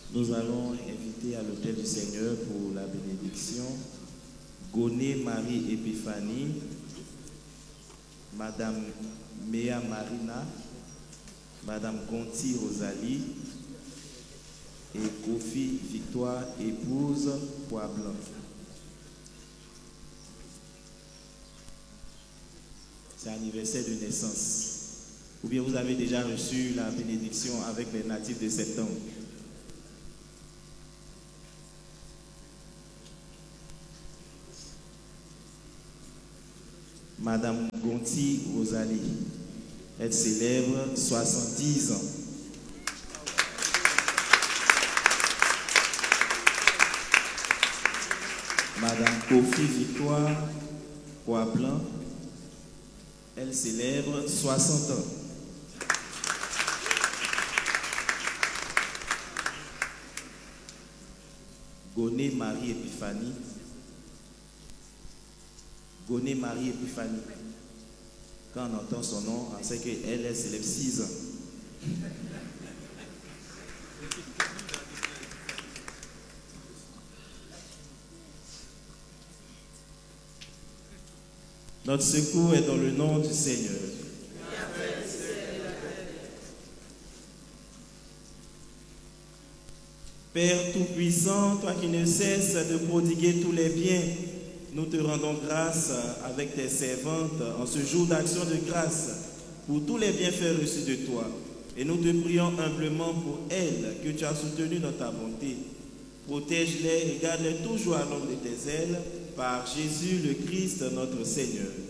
Nous allons inviter à l'autel du Seigneur pour la bénédiction Goné Marie Épiphanie, Madame Méa Marina, Madame Gonti Rosalie et Kofi Victoire, épouse Poiblanc. C'est anniversaire de naissance. Ou bien vous avez déjà reçu la bénédiction avec les natifs de septembre. Madame Gonti Rosalie, elle célèbre 70 ans. Madame Kofi Victoire Poiblanc, elle célèbre 60 ans. Goné Marie Épiphanie. Goné Marie Épiphanie. Quand on entend son nom, on sait qu'elle célèbre 6 ans. Notre secours est dans le nom du Seigneur. Père Tout-Puissant, toi qui ne cesses de prodiguer tous les biens, nous te rendons grâce avec tes servantes en ce jour d'action de grâce pour tous les bienfaits reçus de toi. Et nous te prions humblement pour elles que tu as soutenues dans ta bonté. Protège-les et garde-les toujours à l'ombre de tes ailes par Jésus le Christ notre Seigneur.